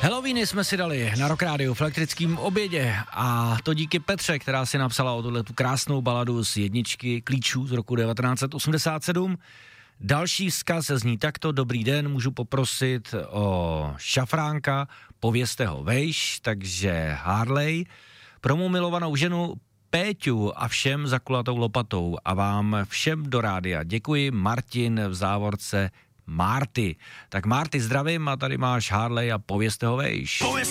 Halloweeny jsme si dali na Rock Rádiu v elektrickém obědě a to díky Petře, která si napsala o tu krásnou baladu z jedničky Klíčů z roku 1987. Další vzkaz zní takto: dobrý den, můžu poprosit o šafránka, povězte ho vejš, takže Harley, pro mou milovanou ženu Péťu a všem za kulatou lopatou a vám všem do rádia. Děkuji, Martin v závorce Marty. Tak Marty, zdravím a tady máš Harley a povězte ho vejš.